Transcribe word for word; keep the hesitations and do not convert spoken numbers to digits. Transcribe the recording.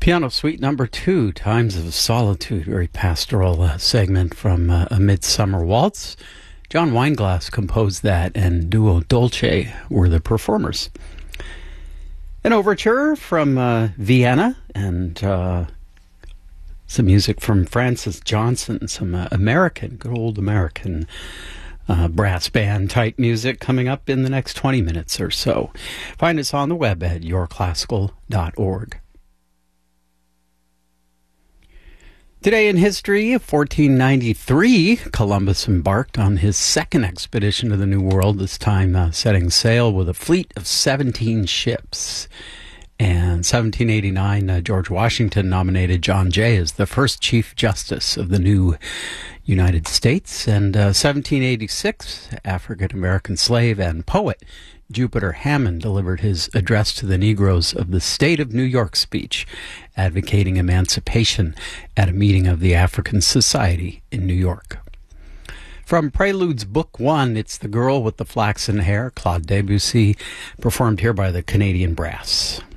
Piano Suite number two, Times of Solitude, very pastoral uh, segment from uh, A Midsummer Waltz. John Weinglass composed that, and Duo Dolce were the performers. An overture from uh, Vienna, and uh, some music from Francis Johnson, some uh, American, good old American uh, brass band type music coming up in the next twenty minutes or so. Find us on the web at your classical dot org. Today in history, fourteen ninety-three, Columbus embarked on his second expedition to the New World, this time uh, setting sail with a fleet of seventeen ships. And seventeen eighty-nine, uh, George Washington nominated John Jay as the first Chief Justice of the new United States. And uh, seventeen eighty-six, African-American slave and poet Jupiter Hammond delivered his address to the Negroes of the State of New York speech, advocating emancipation at a meeting of the African Society in New York. From Preludes Book One, it's The Girl with the Flaxen Hair, Claude Debussy, performed here by the Canadian Brass.